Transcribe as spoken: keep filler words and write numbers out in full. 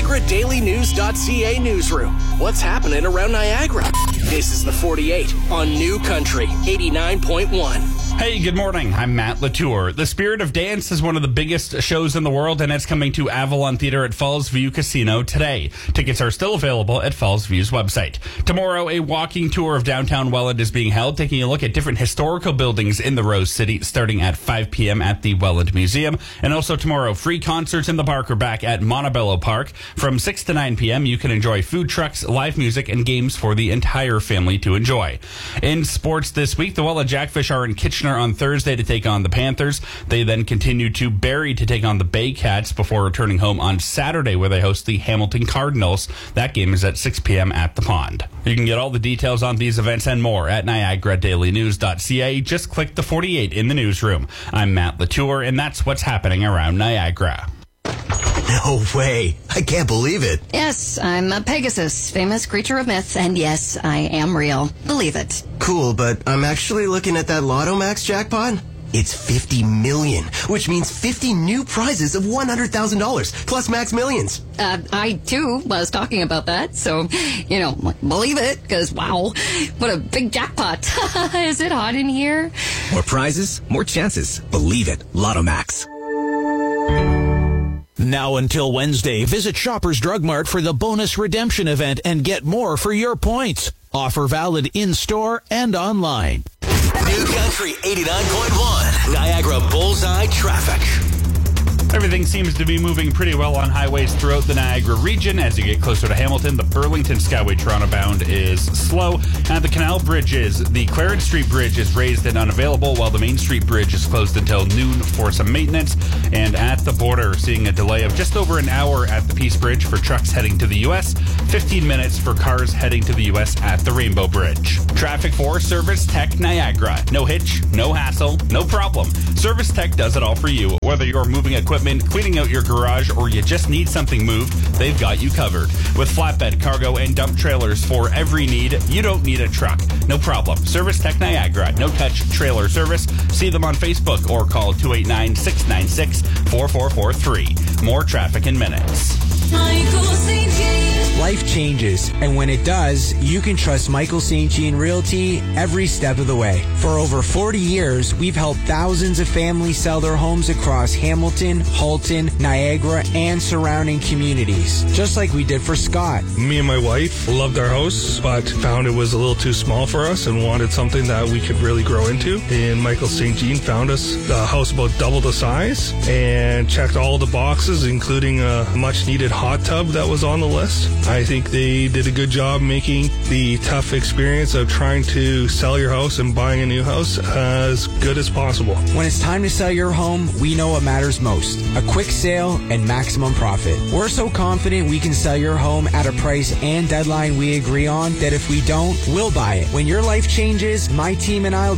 Niagara Daily News dot C A newsroom. What's happening around Niagara? This is the forty-eight on New Country eighty-nine point one. Hey, good morning. I'm Matt Latour. The Spirit of Dance is one of the biggest shows in the world, and it's coming to Avalon Theatre at Falls View Casino today. Tickets are still available at Falls View's website. Tomorrow, a walking tour of downtown Welland is being held, taking a look at different historical buildings in the Rose City, starting at five p.m. at the Welland Museum. And also tomorrow, free concerts in the park are back at Montebello Park. From six to nine p.m., you can enjoy food trucks, live music, and games for the entire family to enjoy. In sports this week, the Welland Jackfish are in Kitchener on Thursday to take on the Panthers. They then continue to Barrie to take on the Bay Cats before returning home on Saturday, where they host the Hamilton Cardinals. That game is at six p.m. at the Pond. You can get all the details on these events and more at Niagara Daily News dot C A. Just click the forty-eight in the newsroom. I'm Matt Latour, and that's what's happening around Niagara. No way. I can't believe it. Yes, I'm a Pegasus, famous creature of myth, and yes, I am real. Believe it. Cool, but I'm actually looking at that Lotto Max jackpot. It's fifty million, which means fifty new prizes of one hundred thousand dollars, plus Max Millions. Uh, I, too, was talking about that, so, you know, believe it, because, wow, what a big jackpot. Is it hot in here? More prizes, more chances. Believe it. Lotto Max. Now until Wednesday, visit Shoppers Drug Mart for the bonus redemption event and get more for your points. Offer valid in-store and online. New Country eighty-nine point one, Niagara Bullseye Traffic. Everything seems to be moving pretty well on highways throughout the Niagara region. As you get closer to Hamilton, the Burlington Skyway Toronto bound is slow. At the canal bridges, the Clarence Street Bridge is raised and unavailable, while the Main Street Bridge is closed until noon for some maintenance. And at the border, seeing a delay of just over an hour at the Peace Bridge for trucks heading to the U S, fifteen minutes for cars heading to the U S at the Rainbow Bridge. Traffic for Service Tech Niagara. No hitch, no hassle, no problem. Service Tech does it all for you. Whether you're moving equipment, cleaning out your garage, or you just need something moved, they've got you covered. With flatbed, cargo, and dump trailers for every need, you don't need a truck. No problem. Service Tech Niagara, no touch trailer service. See them on Facebook or call two eight nine, six nine six, four four four three. More traffic in minutes. Michael Saint Jean. Life changes, and when it does, you can trust Michael Saint Jean Realty every step of the way. For over forty years, we've helped thousands of families sell their homes across Hamilton, Halton, Niagara, and surrounding communities, just like we did for Scott. Me and my wife loved our house, but found it was a little too small for us and wanted something that we could really grow into. And Michael Saint Jean found us a house about double the size and checked all the boxes, including a much-needed hot tub that was on the list. I think they did a good job making the tough experience of trying to sell your house and buying a new house as good as possible. When it's time to sell your home, we know what matters most: a quick sale and maximum profit. We're so confident we can sell your home at a price and deadline we agree on that if we don't, we'll buy it. When your life changes, my team and I will